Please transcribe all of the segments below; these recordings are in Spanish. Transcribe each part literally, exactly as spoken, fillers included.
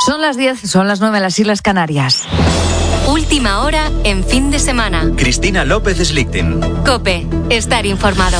Son las diez, son las nueve en las Islas Canarias. Última hora en fin de semana. Cristina López Slichting. COPE, estar informado.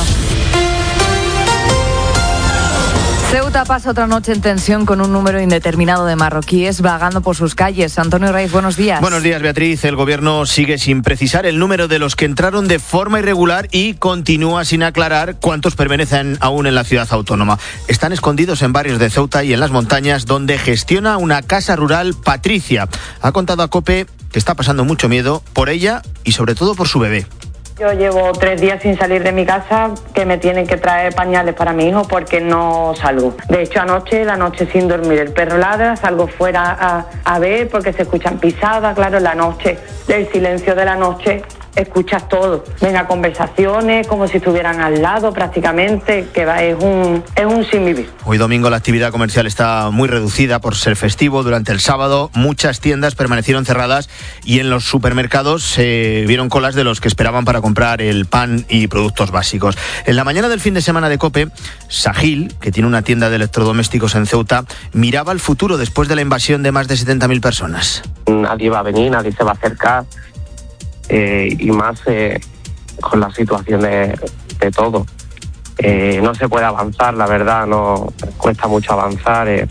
Ceuta pasa otra noche en tensión con un número indeterminado de marroquíes vagando por sus calles. Antonio Raiz, buenos días. Buenos días, Beatriz. El gobierno sigue sin precisar el número de los que entraron de forma irregular y continúa sin aclarar cuántos permanecen aún en la ciudad autónoma. Están escondidos en barrios de Ceuta y en las montañas, donde gestiona una casa rural Patricia. Ha contado a COPE que está pasando mucho miedo por ella y sobre todo por su bebé. Yo llevo tres días sin salir de mi casa, que me tienen que traer pañales para mi hijo porque no salgo. De hecho, anoche, la noche sin dormir, el perro ladra, salgo fuera a, a ver porque se escuchan pisadas, claro, la noche, el silencio de la noche, escuchas todo. Venga, conversaciones como si estuvieran al lado prácticamente, que va, es un, es un sin vivir. Hoy domingo la actividad comercial está muy reducida por ser festivo. Durante el sábado muchas tiendas permanecieron cerradas y en los supermercados se eh, vieron colas de los que esperaban para comprar el pan y productos básicos. En la mañana del fin de semana de COPE, Sahil, que tiene una tienda de electrodomésticos en Ceuta, miraba el futuro después de la invasión de más de setenta mil personas. Nadie va a venir, nadie se va a acercar. Eh, y más eh, con la situación de, de todo. Eh, no se puede avanzar, la verdad, no cuesta mucho avanzar. Eh,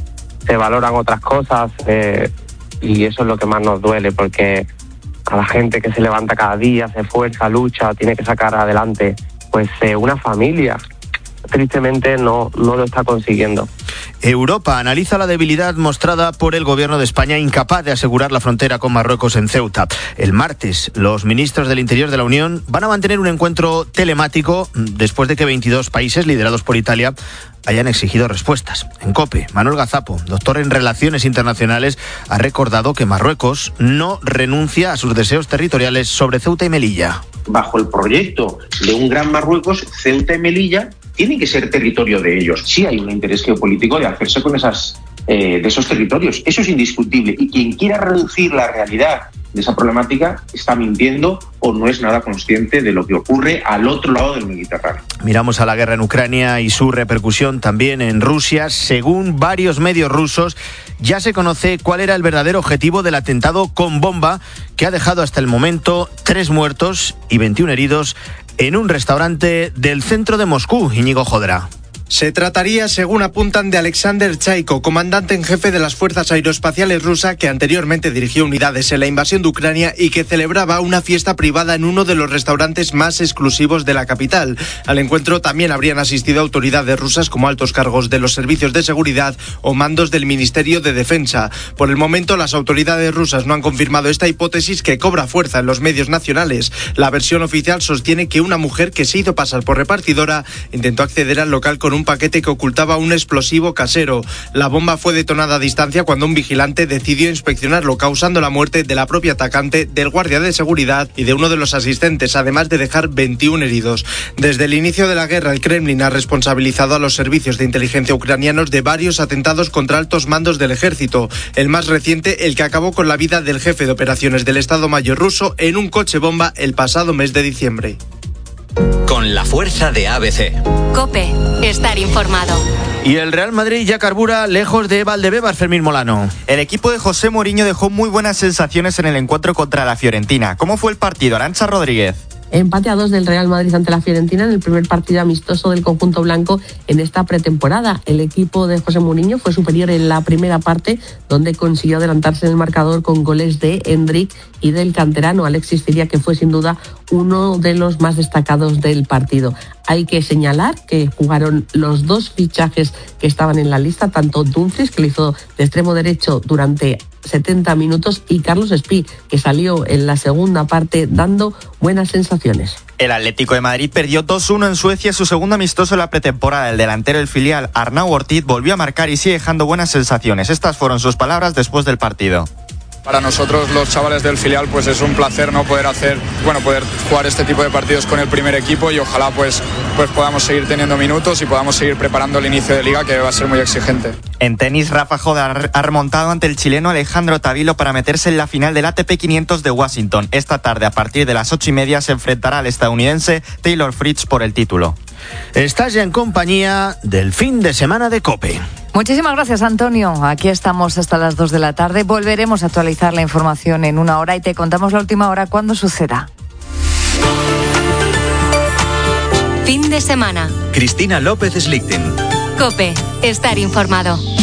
se valoran otras cosas eh, y eso es lo que más nos duele, porque a la gente que se levanta cada día, se esfuerza, lucha, tiene que sacar adelante pues eh, una familia. Tristemente no, no lo está consiguiendo. Europa analiza la debilidad mostrada por el gobierno de España, incapaz de asegurar la frontera con Marruecos en Ceuta. El martes, los ministros del Interior de la Unión van a mantener un encuentro telemático después de que veintidós países, liderados por Italia, hayan exigido respuestas. En COPE, Manuel Gazapo, doctor en Relaciones Internacionales, ha recordado que Marruecos no renuncia a sus deseos territoriales sobre Ceuta y Melilla. Bajo el proyecto de un gran Marruecos, Ceuta y Melilla tienen que ser territorio de ellos. Sí hay un interés geopolítico de hacerse con esas, eh, de esos territorios. Eso es indiscutible. Y quien quiera reducir la realidad de esa problemática está mintiendo o no es nada consciente de lo que ocurre al otro lado del Mediterráneo. Miramos a la guerra en Ucrania y su repercusión también en Rusia. Según varios medios rusos, ya se conoce cuál era el verdadero objetivo del atentado con bomba que ha dejado hasta el momento tres muertos y veintiún heridos en un restaurante del centro de Moscú. Íñigo Jodra. Se trataría, según apuntan, de Alexander Chaiko, comandante en jefe de las Fuerzas Aeroespaciales Rusas, que anteriormente dirigió unidades en la invasión de Ucrania y que celebraba una fiesta privada en uno de los restaurantes más exclusivos de la capital. Al encuentro también habrían asistido autoridades rusas como altos cargos de los servicios de seguridad o mandos del Ministerio de Defensa. Por el momento, las autoridades rusas no han confirmado esta hipótesis, que cobra fuerza en los medios nacionales. La versión oficial sostiene que una mujer que se hizo pasar por repartidora intentó acceder al local con un paquete que ocultaba un explosivo casero. La bomba fue detonada a distancia cuando un vigilante decidió inspeccionarlo, causando la muerte de la propia atacante, del guardia de seguridad y de uno de los asistentes, además de dejar veintiún heridos. Desde el inicio de la guerra, el Kremlin ha responsabilizado a los servicios de inteligencia ucranianos de varios atentados contra altos mandos del ejército. El más reciente, el que acabó con la vida del jefe de operaciones del Estado Mayor ruso en un coche bomba el pasado mes de diciembre. Con la fuerza de A B C. COPE, estar informado. Y el Real Madrid ya carbura lejos de Valdebebas, Fermín Molano. El equipo de José Mourinho dejó muy buenas sensaciones en el encuentro contra la Fiorentina. ¿Cómo fue el partido, Arantxa Rodríguez? Empate a dos del Real Madrid ante la Fiorentina en el primer partido amistoso del conjunto blanco en esta pretemporada. El equipo de José Mourinho fue superior en la primera parte, donde consiguió adelantarse en el marcador con goles de Endrick y del canterano Alexis Ciria, que fue sin duda uno de los más destacados del partido. Hay que señalar que jugaron los dos fichajes que estaban en la lista, tanto Dumfries, que lo hizo de extremo derecho durante setenta minutos, y Carlos Espí, que salió en la segunda parte dando buenas sensaciones. El Atlético de Madrid perdió dos uno en Suecia, su segundo amistoso en la pretemporada. El delantero del filial, Arnau Ortiz, volvió a marcar y sigue dejando buenas sensaciones. Estas fueron sus palabras después del partido. Para nosotros, los chavales del filial, pues es un placer no poder hacer, bueno, poder jugar este tipo de partidos con el primer equipo, y ojalá pues, pues podamos seguir teniendo minutos y podamos seguir preparando el inicio de liga, que va a ser muy exigente. En tenis, Rafa Nadal ha remontado ante el chileno Alejandro Tavilo para meterse en la final del A T P quinientos de Washington. Esta tarde, a partir de las ocho y media, se enfrentará al estadounidense Taylor Fritz por el título. Estás ya en compañía del fin de semana de COPE. Muchísimas gracias, Antonio. Aquí estamos hasta las dos de la tarde. Volveremos a actualizar la información en una hora y te contamos la última hora cuando suceda. Fin de semana. Cristina López Slichting. COPE. Estar informado.